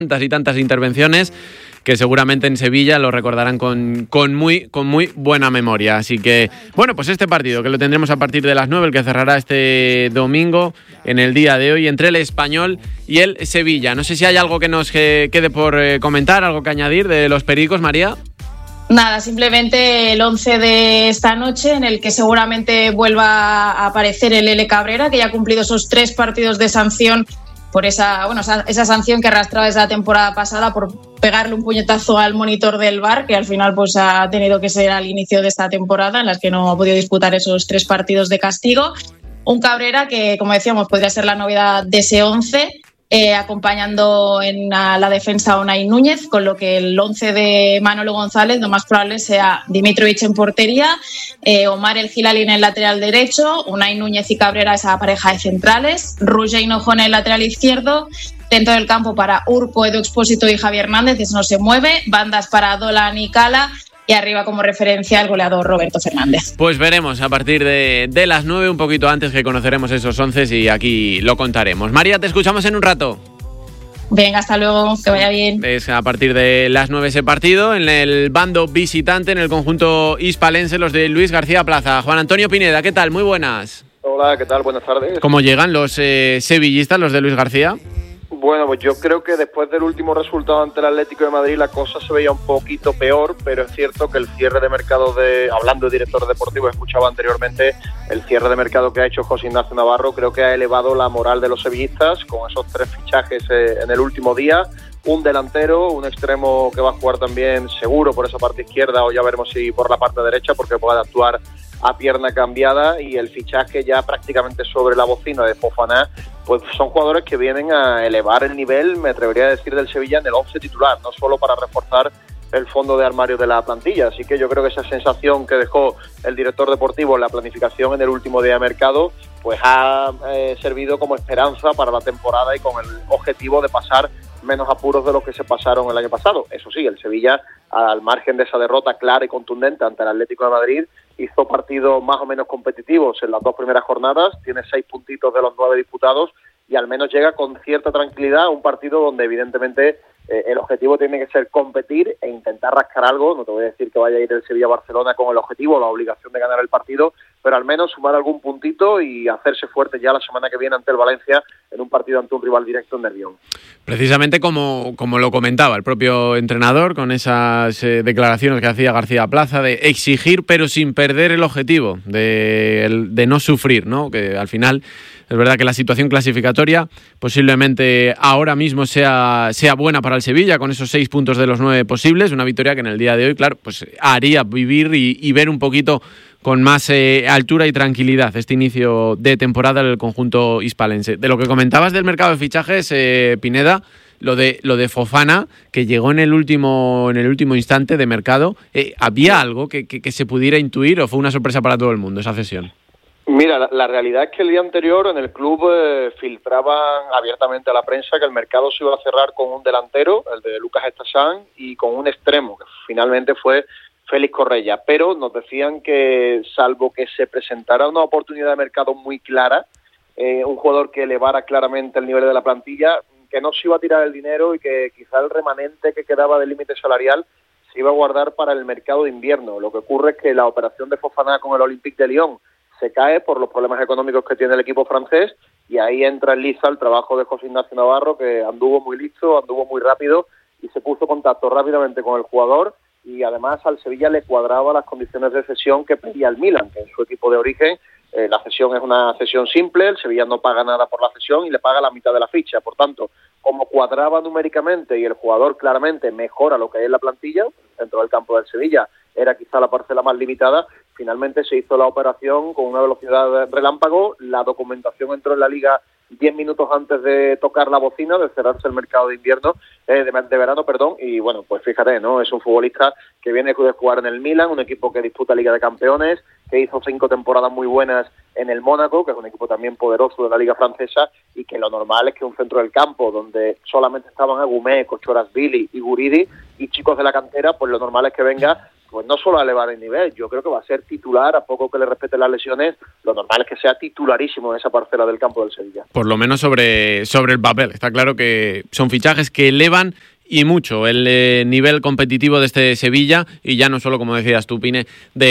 tantas y tantas intervenciones que seguramente en Sevilla lo recordarán con muy buena memoria. Así que, bueno, pues este partido que lo tendremos a partir de las 9, el que cerrará este domingo en el día de hoy entre el Español y el Sevilla. No sé si hay algo que nos quede por comentar, algo que añadir de los pericos, María. Nada, simplemente el 11 de esta noche, en el que seguramente vuelva a aparecer el L. Cabrera, que ya ha cumplido esos 3 partidos de sanción por esa sanción que arrastraba desde la temporada pasada por pegarle un puñetazo al monitor del VAR, que al final pues ha tenido que ser al inicio de esta temporada, en las que no ha podido disputar esos 3 partidos de castigo. Un Cabrera que, como decíamos, podría ser la novedad de ese 11, acompañando en la defensa a Unai Núñez, con lo que el 11 de Manolo González lo más probable sea Dimitrovic en portería, Omar El Hilali en el lateral derecho, Unai Núñez y Cabrera esa pareja de centrales, Roger Hinojosa en el lateral izquierdo, dentro del campo para Urco, Edu Expósito y Javier Hernández, ese no se mueve, bandas para Dolan y Cala, y arriba como referencia el goleador Roberto Fernández. Pues veremos a partir de las 9, un poquito antes, que conoceremos esos 11 y aquí lo contaremos. María, te escuchamos en un rato. Venga, hasta luego, que vaya bien. Es a partir de las 9 ese partido, en el bando visitante, en el conjunto hispalense, los de Luis García Plaza. Juan Antonio Pineda, ¿qué tal? Muy buenas. Hola, ¿qué tal? Buenas tardes. ¿Cómo llegan los sevillistas, los de Luis García? Bueno, pues yo creo que después del último resultado ante el Atlético de Madrid la cosa se veía un poquito peor, pero es cierto que el cierre de mercado hablando de director deportivo, escuchaba anteriormente, el cierre de mercado que ha hecho José Ignacio Navarro creo que ha elevado la moral de los sevillistas con esos 3 fichajes en el último día, un delantero, un extremo que va a jugar también seguro por esa parte izquierda o ya veremos si por la parte derecha porque puede actuar a pierna cambiada, y el fichaje ya prácticamente sobre la bocina de Fofana, pues son jugadores que vienen a elevar el nivel, me atrevería a decir, del Sevilla en el 11 titular, no solo para reforzar el fondo de armario de la plantilla. Así que yo creo que esa sensación que dejó el director deportivo en la planificación en el último día de mercado pues ha servido como esperanza para la temporada y con el objetivo de pasar menos apuros de los que se pasaron el año pasado. Eso sí, el Sevilla, al margen de esa derrota clara y contundente ante el Atlético de Madrid, hizo partidos más o menos competitivos en las 2 primeras jornadas, tiene 6 puntitos de los 9 disputados y al menos llega con cierta tranquilidad a un partido donde evidentemente el objetivo tiene que ser competir e intentar rascar algo. No te voy a decir que vaya a ir el Sevilla-Barcelona con el objetivo, la obligación de ganar el partido, pero al menos sumar algún puntito y hacerse fuerte ya la semana que viene ante el Valencia en un partido ante un rival directo en Nervión. Precisamente como lo comentaba el propio entrenador con esas declaraciones que hacía García Plaza de exigir pero sin perder el objetivo, de no sufrir, ¿no? Que al final es verdad que la situación clasificatoria posiblemente ahora mismo sea buena para el Sevilla, con esos 6 puntos de los 9 posibles, una victoria que en el día de hoy, claro, pues haría vivir y ver un poquito con más altura y tranquilidad este inicio de temporada del conjunto hispalense. De lo que comentabas del mercado de fichajes, Pineda, lo de Fofana, que llegó en el último instante de mercado, ¿había algo que se pudiera intuir o fue una sorpresa para todo el mundo esa cesión? Mira, la realidad es que el día anterior en el club filtraban abiertamente a la prensa que el mercado se iba a cerrar con un delantero, el de Lucas Estasan, y con un extremo, que finalmente fue Félix Correia, pero nos decían que salvo que se presentara una oportunidad de mercado muy clara, un jugador que elevara claramente el nivel de la plantilla, que no se iba a tirar el dinero y que quizá el remanente que quedaba del límite salarial se iba a guardar para el mercado de invierno. Lo que ocurre es que la operación de Fofana con el Olympique de Lyon se cae por los problemas económicos que tiene el equipo francés y ahí entra en liza el trabajo de José Ignacio Navarro, que anduvo muy listo, anduvo muy rápido y se puso en contacto rápidamente con el jugador, y además al Sevilla le cuadraba las condiciones de cesión que pedía el Milan, que es su equipo de origen. La cesión es una cesión simple, el Sevilla no paga nada por la cesión y le paga la mitad de la ficha. Por tanto, como cuadraba numéricamente y el jugador claramente mejora lo que es la plantilla, dentro del campo del Sevilla era quizá la parcela más limitada, finalmente se hizo la operación con una velocidad relámpago, la documentación entró en la Liga 10 minutos antes de tocar la bocina, de cerrarse el mercado de invierno, de verano, y bueno, pues fíjate, ¿no? Es un futbolista que viene de jugar en el Milan, un equipo que disputa Liga de Campeones, que hizo 5 temporadas muy buenas en el Mónaco, que es un equipo también poderoso de la Liga Francesa, y que lo normal es que un centro del campo donde solamente estaban Agumé, Kochorazvili y Guridi, y chicos de la cantera, pues lo normal es que venga pues no solo a elevar el nivel, yo creo que va a ser titular, a poco que le respeten las lesiones, lo normal es que sea titularísimo en esa parcela del campo del Sevilla. Por lo menos sobre el papel. Está claro que son fichajes que elevan y mucho el nivel competitivo de este Sevilla, y ya no solo, como decías tú, Pine,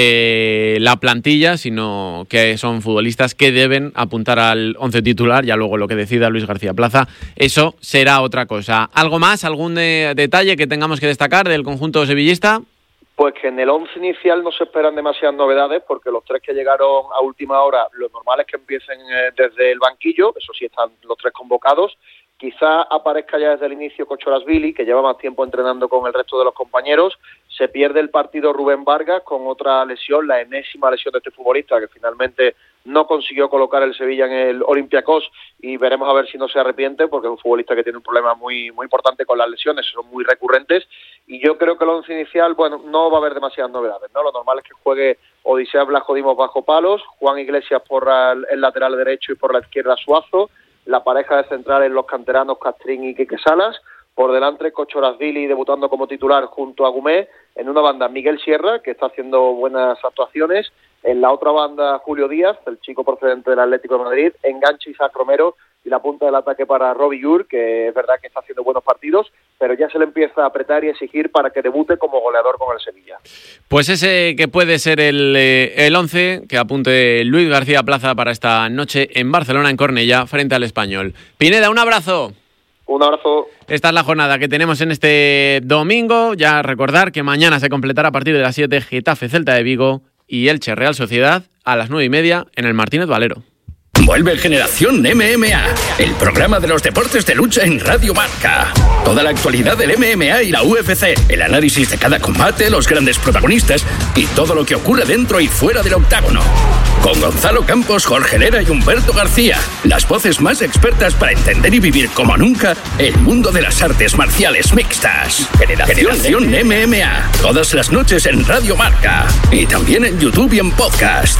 de la plantilla, sino que son futbolistas que deben apuntar al 11 titular. Ya luego lo que decida Luis García Plaza, eso será otra cosa. ¿Algo más? ¿Algún detalle que tengamos que destacar del conjunto sevillista? Pues que en el 11 inicial no se esperan demasiadas novedades, porque los 3 que llegaron a última hora, lo normal es que empiecen desde el banquillo, eso sí, están los 3 convocados. Quizá aparezca ya desde el inicio Kochorazvili, que lleva más tiempo entrenando con el resto de los compañeros. Se pierde el partido Rubén Vargas con otra lesión, la enésima lesión de este futbolista, que finalmente no consiguió colocar el Sevilla en el Olympiacos, y veremos a ver si no se arrepiente, porque es un futbolista que tiene un problema muy, muy importante con las lesiones, son muy recurrentes, y yo creo que el 11 inicial, bueno, no va a haber demasiadas novedades, ¿no? Lo normal es que juegue Odisea Blasco-Dimos bajo palos, Juan Iglesias por el lateral derecho y por la izquierda Suazo, la pareja de centrales los canteranos Castrín y Quique Salas, por delante Kochorazvili debutando como titular junto a Gumé, en una banda Miguel Sierra, que está haciendo buenas actuaciones, en la otra banda Julio Díaz, el chico procedente del Atlético de Madrid, enganche Isaac Romero, y la punta del ataque para Robbie Llur, que es verdad que está haciendo buenos partidos, pero ya se le empieza a apretar y exigir para que debute como goleador con el Sevilla. Pues ese que puede ser el 11 que apunte Luis García Plaza para esta noche en Barcelona, en Cornellá, frente al Español. Pineda, un abrazo. Un abrazo. Esta es la jornada que tenemos en este domingo. Ya recordar que mañana se completará a partir de las 7 Getafe Celta de Vigo y Elche Real Sociedad a las 9:30 en el Martínez Valero. Vuelve Generación MMA, el programa de los deportes de lucha en Radio Marca. Toda la actualidad del MMA y la UFC, el análisis de cada combate, los grandes protagonistas y todo lo que ocurre dentro y fuera del octágono. Con Gonzalo Campos, Jorge Lera y Humberto García, las voces más expertas para entender y vivir como nunca el mundo de las artes marciales mixtas. Generación MMA, todas las noches en Radio Marca y también en YouTube y en podcast.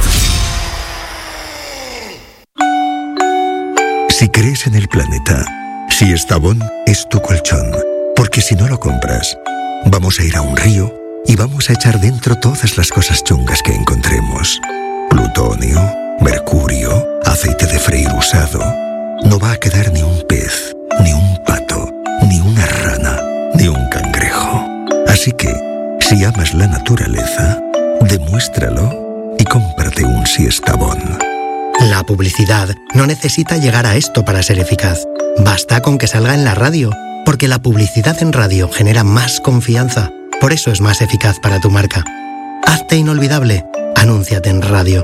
Si crees en el planeta, si Estavón es tu colchón, porque si no lo compras, vamos a ir a un río y vamos a echar dentro todas las cosas chungas que encontremos. Plutonio, mercurio, aceite de freír usado. No va a quedar ni un pez, ni un pato, ni una rana, ni un cangrejo. Así que, si amas la naturaleza, demuéstralo y cómprate un Estavón. La publicidad no necesita llegar a esto para ser eficaz. Basta con que salga en la radio, porque la publicidad en radio genera más confianza. Por eso es más eficaz para tu marca. Hazte inolvidable. Anúnciate en radio.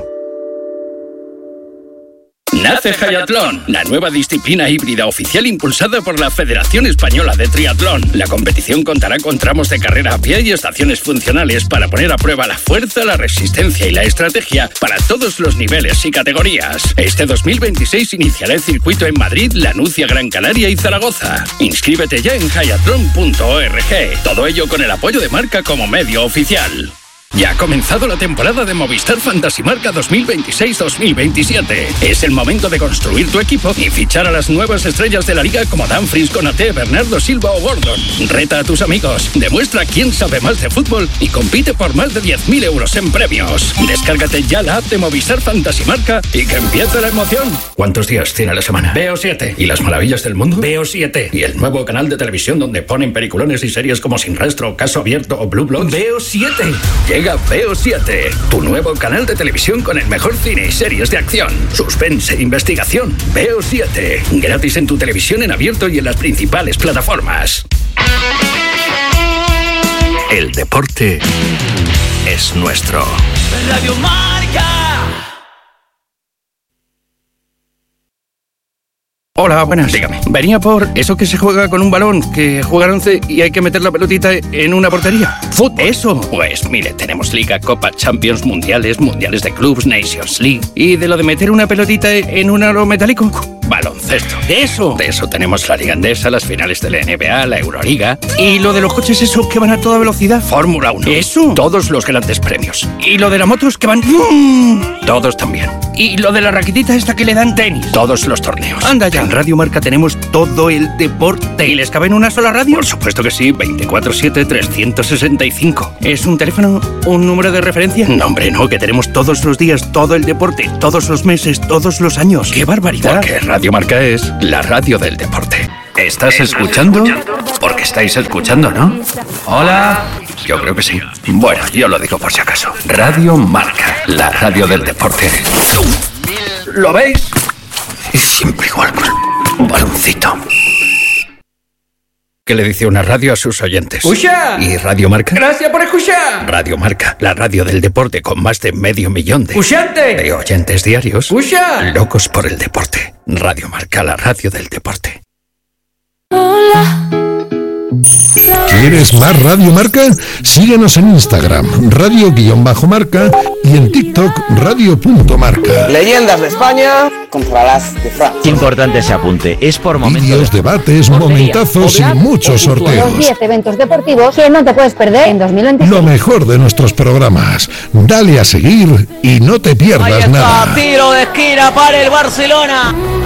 Nace Hayatlón, la nueva disciplina híbrida oficial impulsada por la Federación Española de Triatlón. La competición contará con tramos de carrera a pie y estaciones funcionales para poner a prueba la fuerza, la resistencia y la estrategia para todos los niveles y categorías. Este 2026 iniciará el circuito en Madrid, La Nucia, Gran Canaria y Zaragoza. Inscríbete ya en hayatlon.org. Todo ello con el apoyo de Marca como medio oficial. Ya ha comenzado la temporada de Movistar Fantasy Marca 2026-2027. Es el momento de construir tu equipo y fichar a las nuevas estrellas de la liga como Dumfries, Konaté, Bernardo Silva o Gordon. Reta a tus amigos, demuestra quién sabe más de fútbol y compite por más de 10.000 euros en premios. Descárgate ya la app de Movistar Fantasy Marca y que empiece la emoción. ¿Cuántos días tiene la semana? Veo 7. ¿Y las maravillas del mundo? Veo 7. ¿Y el nuevo canal de televisión donde ponen peliculones y series como Sin Rastro, Caso Abierto o Blue Bloods? Veo 7. Llega Veo 7, tu nuevo canal de televisión con el mejor cine y series de acción, suspense e investigación. Veo 7, gratis en tu televisión en abierto y en las principales plataformas. El deporte es nuestro. Radio Marca. Hola, buenas. Dígame. Venía por eso que se juega con un balón, que juegan 11 y hay que meter la pelotita en una portería. ¡Fútbol! Eso. Pues mire, tenemos Liga, Copa, Champions, Mundiales, Mundiales de Clubs, Nations League. ¿Y de lo de meter una pelotita en un aro metálico? Baloncesto. De eso tenemos la Liga Endesa, las finales de la NBA, la Euroliga. ¿Y lo de los coches esos que van a toda velocidad? Fórmula 1. Eso. Todos los grandes premios. ¿Y lo de las motos que van? Todos también. ¿Y lo de la raquetita esta que le dan tenis? Todos los torneos. Anda ya. En Radio Marca tenemos todo el deporte. ¿Y les cabe en una sola radio? Por supuesto que sí, 24/7, 365. ¿Es un teléfono, un número de referencia? No, hombre, no, que tenemos todos los días todo el deporte, todos los meses, todos los años. ¡Qué barbaridad! Porque Radio Marca es la radio del deporte. ¿Estás escuchando? Porque estáis escuchando, ¿no? Hola. Yo creo que sí. Bueno, yo lo digo por si acaso. Radio Marca, la radio del deporte. ¿Lo veis? Es siempre igual con un baloncito. ¿Qué le dice una radio a sus oyentes? ¡Escucha! ¿Y Radio Marca? ¡Gracias por escuchar! Radio Marca, la radio del deporte con más de 500 000 ¡Escuchante! de oyentes diarios. ¡Escucha! Locos por el deporte. Radio Marca, la radio del deporte. ¿Quieres más Radio Marca? Síguenos en Instagram, radio_marca y en TikTok, radio.marca. Leyendas de España contra las de Francia. Importante ese apunte, es por momentos. Vídeos, debates, momentazos y muchos sorteos. Los 10 eventos deportivos que no te puedes perder en 2025. Lo mejor de nuestros programas. Dale a seguir y no te pierdas nada. Tiro de esquina para el Barcelona.